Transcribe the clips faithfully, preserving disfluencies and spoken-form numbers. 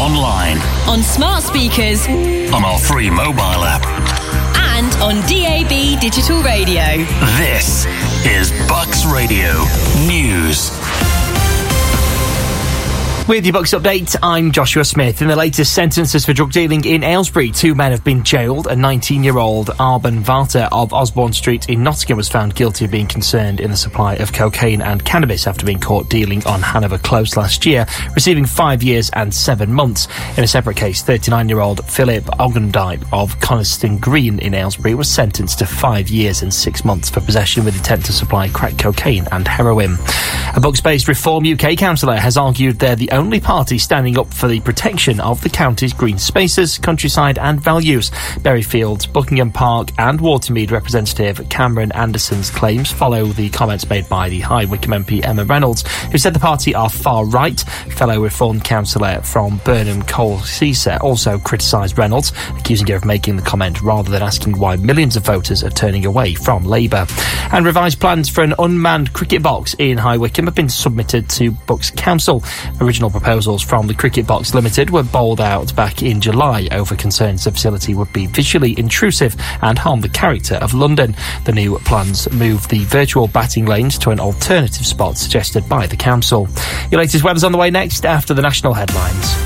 online, on smart speakers, on our free mobile app, and on D A B digital radio. This is Bucks Radio News. With your Bucks update, I'm Joshua Smith. In the latest sentences for drug dealing in Aylesbury, two men have been jailed. A nineteen-year-old Arben Varta of Osborne Street in Nottingham was found guilty of being concerned in the supply of cocaine and cannabis after being caught dealing on Hanover Close last year, receiving five years and seven months. In a separate case, thirty-nine-year-old Philip Ogundype of Coniston Green in Aylesbury was sentenced to five years and six months for possession with intent to supply crack cocaine and heroin. A Bucks-based Reform U K councillor has argued they're the only party standing up for the protection of the county's green spaces, countryside and values. Berryfields, Buckingham Park and Watermead representative Cameron Anderson's claims follow the comments made by the High Wycombe M P Emma Reynolds, who said the party are far right. Fellow Reform councillor from Burnham, Cole Caesar, also criticised Reynolds, accusing her of making the comment rather than asking why millions of voters are turning away from Labour. And revised plans for an unmanned cricket box in High Wycombe have been submitted to Bucks Council. Original proposals from the Cricket Box Limited were bowled out back in July over concerns the facility would be visually intrusive and harm the character of London. The new plans move the virtual batting lanes to an alternative spot suggested by the council. Your latest weather's on the way next after the national headlines.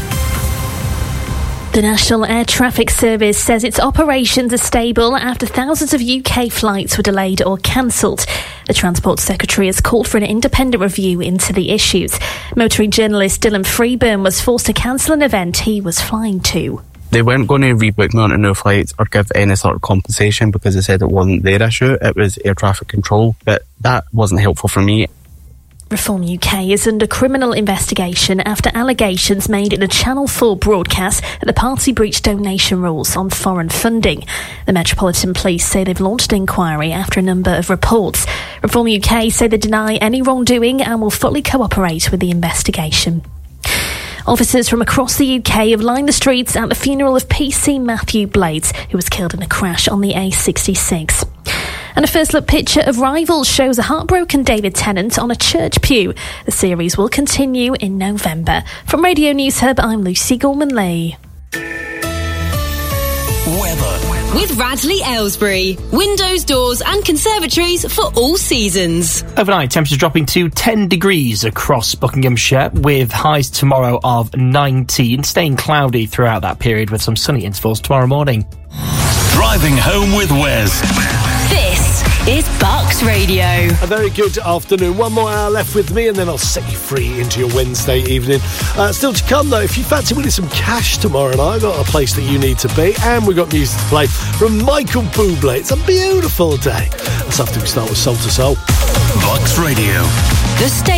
The National Air Traffic Service says its operations are stable after thousands of U K flights were delayed or cancelled. The Transport Secretary has called for an independent review into the issues. Motoring journalist Dylan Freeburn was forced to cancel an event he was flying to. They weren't going to rebook me onto no flights or give any sort of compensation because they said it wasn't their issue, it was air traffic control, but that wasn't helpful for me. Reform U K is under criminal investigation after allegations made in a Channel four broadcast that the party breached donation rules on foreign funding. The Metropolitan Police say they've launched an inquiry after a number of reports. Reform U K say they deny any wrongdoing and will fully cooperate with the investigation. Officers from across the U K have lined the streets at the funeral of P C Matthew Blades, who was killed in a crash on the A sixty-six. And a first-look picture of Rivals shows a heartbroken David Tennant on a church pew. The series will continue in November. From Radio News Hub, I'm Lucy Gorman-Lee. Weather. With Radley Aylesbury. Windows, doors and conservatories for all seasons. Overnight, temperatures dropping to ten degrees across Buckinghamshire, with highs tomorrow of nineteen, staying cloudy throughout that period with some sunny intervals tomorrow morning. Driving home with Wes. This is Bucks Radio. A very good afternoon. One more hour left with me and then I'll set you free into your Wednesday evening. Uh, still to come though, if you fancy winning some cash tomorrow night, I've got a place that you need to be, and we've got music to play from Michael Bublé. It's a beautiful day. That's after we start with Soul to Soul. Bucks Radio. The state